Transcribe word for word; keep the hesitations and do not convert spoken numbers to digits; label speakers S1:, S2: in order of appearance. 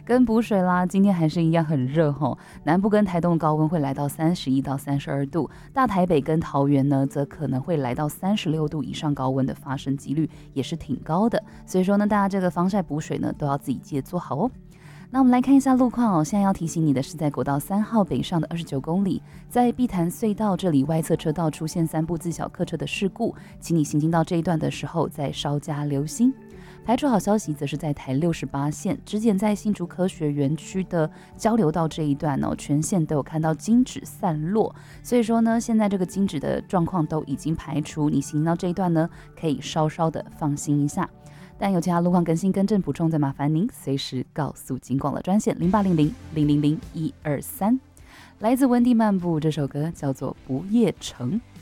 S1: 跟补水啦，今天还是一样很热吼，南部跟台东的高温会来到三十一到三十二度，大台北跟桃园呢，则可能会来到三十六度以上高温的发生几率也是挺高的，所以说呢，大家这个防晒补水呢，都要自己记得做好哦。那我们来看一下路况哦，现在要提醒你的是，在国道三号北上的二十九公里，在碧潭隧道这里外侧车道出现三部自小客车的事故，请你行经到这一段的时候再稍加留心。排除好消息则是在台六十八线，之前在新竹科学园区的交流道这一段哦，全线都有看到金纸散落，所以说呢，现在这个金纸的状况都已经排除，你行到这一段呢，可以稍稍的放心一下。但有其他路况更新更正补充，再麻烦您随时告诉警广的专线零八零零零零零一二三。来自温蒂漫步这首歌叫做《不夜城》。